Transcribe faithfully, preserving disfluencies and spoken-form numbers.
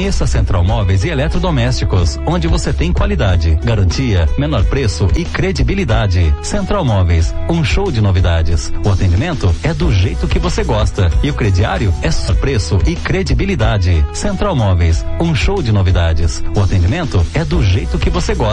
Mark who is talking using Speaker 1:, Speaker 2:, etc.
Speaker 1: Conheça a Central Móveis e Eletrodomésticos, onde você tem qualidade, garantia, menor preço e credibilidade. Central Móveis, um show de novidades. O atendimento é do jeito que você gosta e o crediário é só preço e credibilidade. Central Móveis, um show de novidades. O atendimento é do jeito que você gosta.